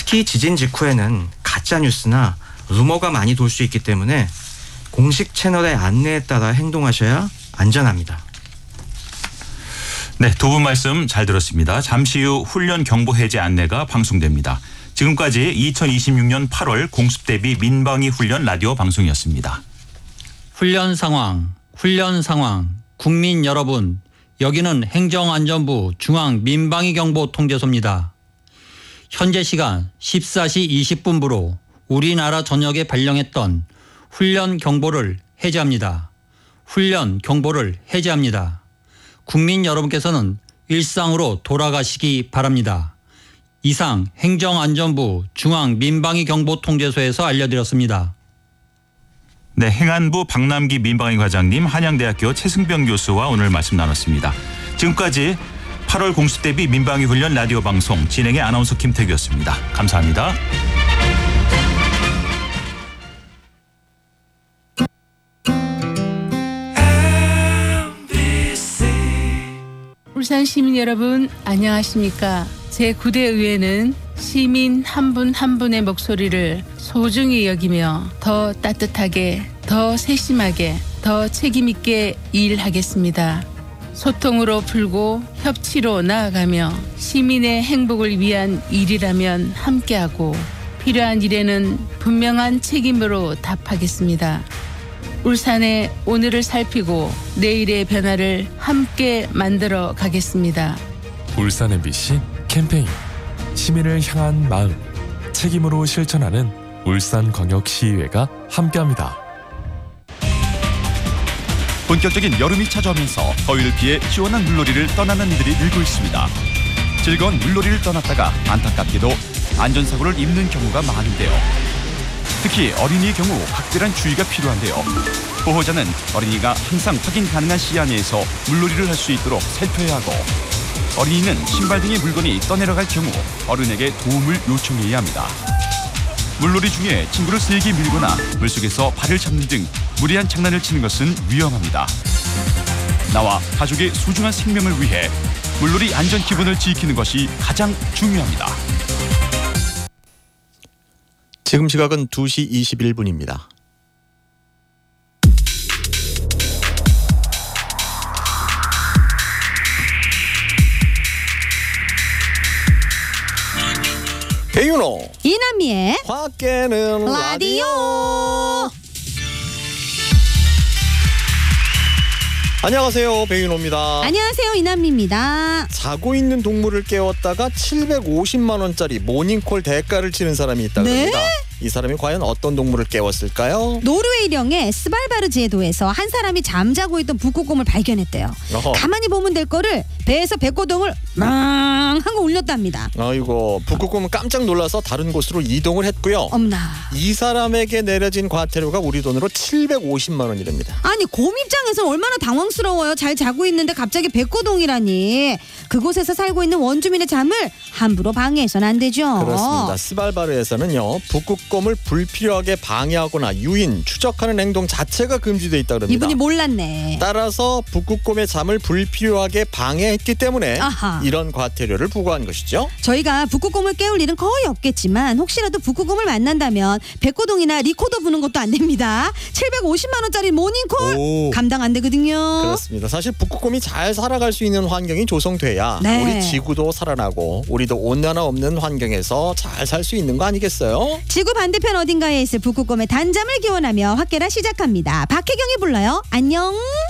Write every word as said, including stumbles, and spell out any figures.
특히 지진 직후에는 가짜 뉴스나 루머가 많이 돌 수 있기 때문에 공식 채널의 안내에 따라 행동하셔야 안전합니다. 네, 두 분 말씀 잘 들었습니다. 잠시 후 훈련 경보 해제 안내가 방송됩니다. 지금까지 이천이십육 년 팔월 공습 대비 민방위 훈련 라디오 방송이었습니다. 훈련 상황, 훈련 상황. 국민 여러분, 여기는 행정안전부 중앙민방위경보통제소입니다. 현재 시간 열네 시 이십 분부로 우리나라 전역에 발령했던 훈련 경보를 해제합니다. 훈련 경보를 해제합니다. 국민 여러분께서는 일상으로 돌아가시기 바랍니다. 이상 행정안전부 중앙민방위경보통제소에서 알려드렸습니다. 네, 행안부 박남기 민방위 과장님, 한양대학교 최승병 교수와 오늘 말씀 나눴습니다. 지금까지 팔월 공습 대비 민방위 훈련 라디오 방송 진행의 아나운서 김태규였습니다. 감사합니다. 울산 시민 여러분 안녕하십니까? 제구 대 의회는 시민 한 분 한 분의 목소리를 소중히 여기며 더 따뜻하게, 더 세심하게, 더 책임있게 일하겠습니다. 소통으로 풀고 협치로 나아가며 시민의 행복을 위한 일이라면 함께하고 필요한 일에는 분명한 책임으로 답하겠습니다. 울산의 오늘을 살피고 내일의 변화를 함께 만들어 가겠습니다. 울산 엠비씨 캠페인 시민을 향한 마음 책임으로 실천하는 울산광역시의회가 함께합니다. 본격적인 여름이 찾아오면서 더위를 피해 시원한 물놀이를 떠나는 이들이 늘고 있습니다. 즐거운 물놀이를 떠났다가 안타깝게도 안전사고를 입는 경우가 많은데요. 특히 어린이의 경우 각별한 주의가 필요한데요. 보호자는 어린이가 항상 확인 가능한 시야 내에서 물놀이를 할 수 있도록 살펴야 하고, 어린이는 신발 등의 물건이 떠내려갈 경우 어른에게 도움을 요청해야 합니다. 물놀이 중에 친구를 세게 밀거나 물속에서 발을 잡는 등 무리한 장난을 치는 것은 위험합니다. 나와 가족의 소중한 생명을 위해 물놀이 안전 기본을 지키는 것이 가장 중요합니다. 지금 시각은 두 시 이십일 분입니다. 배윤호 이남미의 확 깨는 라디오. 라디오. 안녕하세요, 배윤호입니다. 안녕하세요, 이남미입니다. 자고 있는 동물을 깨웠다가 칠백오십만 원짜리 모닝콜 대가를 치는 사람이 있다고 네? 합니다. 이 사람이 과연 어떤 동물을 깨웠을까요? 노르웨이령의 스발바르제도에서 한 사람이 잠자고 있던 북극곰을 발견했대요. 어허. 가만히 보면 될 거를 배에서 배꼽동을 망 하고 울렸답니다. 아이고, 북극곰은 깜짝 놀라서 다른 곳으로 이동을 했고요. 엄나. 이 사람에게 내려진 과태료가 우리 돈으로 칠백오십만 원이랍니다. 아니, 곰 입장에서 얼마나 당황스러워요. 잘 자고 있는데 갑자기 백고동이라니. 그곳에서 살고 있는 원주민의 잠을 함부로 방해해서는 안 되죠. 그렇습니다. 스발바르에서는요, 북극곰을 불필요하게 방해하거나 유인, 추적하는 행동 자체가 금지되어 있다고 합니다. 이분이 몰랐네. 따라서 북극곰의 잠을 불필요하게 방해했기 때문에 아하. 이런 과태료를 부과한 것이죠. 저희가 북극곰을 깨울 일은 거의 없겠지만 혹시라도 북극곰을 만난다면 백고동이나 리코더 부는 것도 안 됩니다. 칠백오십만 원짜리 모닝콜 오. 감당 안 되거든요. 그렇습니다. 사실 북극곰이 잘 살아갈 수 있는 환경이 조성돼야 네. 우리 지구도 살아나고 우리도 온난화 없는 환경에서 잘 살 수 있는 거 아니겠어요? 지구 반대편 어딘가에 있을 북극곰의 단잠을 기원하며 확개라 시작합니다. 박혜경이 불러요. 안녕.